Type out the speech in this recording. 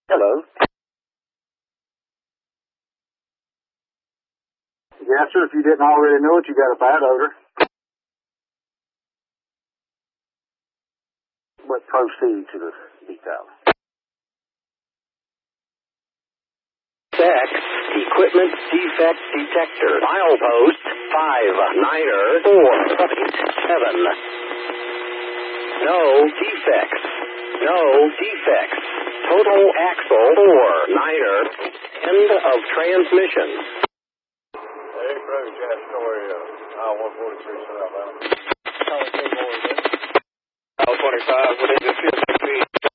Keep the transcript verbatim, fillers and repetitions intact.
Hello. Yes, sir. If you didn't already know it, you got a bad odor. But proceed to the detail. X Equipment Defect Detector. Milepost five niner four seven. No defects. No defects. Total axle four niner. End of transmission. Hey, brother, Jack, story, uh, I one forty-three, South Alabama. I twenty-five, what is it, fifty feet?